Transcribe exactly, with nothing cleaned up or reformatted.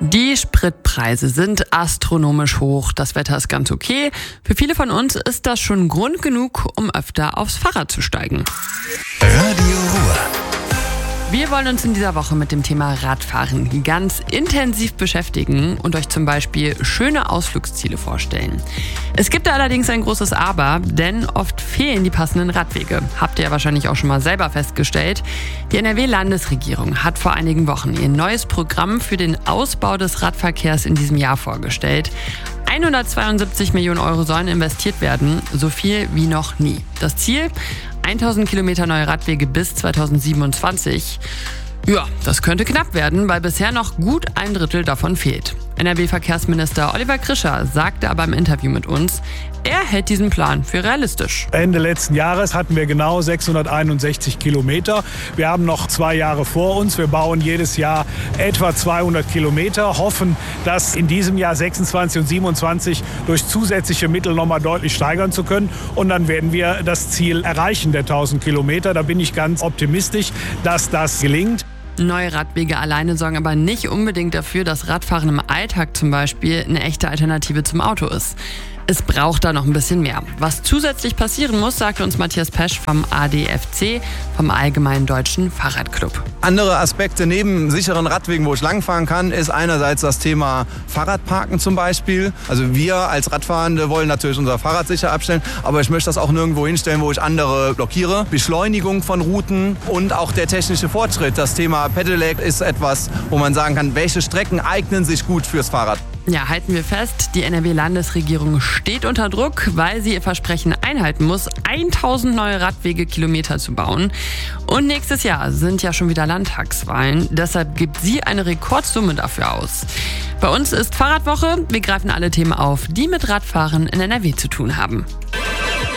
Die Spritpreise sind astronomisch hoch. Das Wetter ist ganz okay. Für viele von uns ist das schon Grund genug, um öfter aufs Fahrrad zu steigen. Radio Ruhr. Wir wollen uns in dieser Woche mit dem Thema Radfahren ganz intensiv beschäftigen und euch zum Beispiel schöne Ausflugsziele vorstellen. Es gibt da allerdings ein großes Aber, denn oft fehlen die passenden Radwege. Habt ihr ja wahrscheinlich auch schon mal selber festgestellt. Die N R W-Landesregierung hat vor einigen Wochen ihr neues Programm für den Ausbau des Radverkehrs in diesem Jahr vorgestellt. hundertzweiundsiebzig Millionen Euro sollen investiert werden, so viel wie noch nie. Das Ziel? tausend Kilometer neue Radwege bis zweitausendsiebenundzwanzig. Ja, das könnte knapp werden, weil bisher noch gut ein Drittel davon fehlt. N R W-Verkehrsminister Oliver Krischer sagte aber im Interview mit uns, er hält diesen Plan für realistisch. Ende letzten Jahres hatten wir genau sechshunderteinundsechzig Kilometer. Wir haben noch zwei Jahre vor uns. Wir bauen jedes Jahr etwa zweihundert Kilometer, hoffen, das in diesem Jahr sechsundzwanzig und siebenundzwanzig durch zusätzliche Mittel nochmal deutlich steigern zu können. Und dann werden wir das Ziel erreichen der tausend Kilometer. Da bin ich ganz optimistisch, dass das gelingt. Neue Radwege alleine sorgen aber nicht unbedingt dafür, dass Radfahren im Alltag zum Beispiel eine echte Alternative zum Auto ist. Es braucht da noch ein bisschen mehr. Was zusätzlich passieren muss, sagte uns Matthias Pesch vom A D F C, vom Allgemeinen Deutschen Fahrradclub. Andere Aspekte neben sicheren Radwegen, wo ich langfahren kann, ist einerseits das Thema Fahrradparken zum Beispiel. Also wir als Radfahrende wollen natürlich unser Fahrrad sicher abstellen, aber ich möchte das auch nirgendwo hinstellen, wo ich andere blockiere. Beschleunigung von Routen und auch der technische Fortschritt. Das Thema Pedelec ist etwas, wo man sagen kann, welche Strecken eignen sich gut fürs Fahrrad. Ja, halten wir fest, die N R W-Landesregierung steht unter Druck, weil sie ihr Versprechen einhalten muss, tausend neue Radwegekilometer zu bauen. Und nächstes Jahr sind ja schon wieder Landtagswahlen, deshalb gibt sie eine Rekordsumme dafür aus. Bei uns ist Fahrradwoche, wir greifen alle Themen auf, die mit Radfahren in N R W zu tun haben.